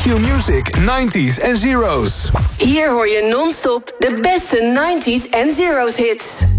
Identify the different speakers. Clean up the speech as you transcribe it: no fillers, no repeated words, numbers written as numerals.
Speaker 1: Q-Music 90s en Zeros.
Speaker 2: Hier hoor je non-stop de beste 90s en Zeros hits.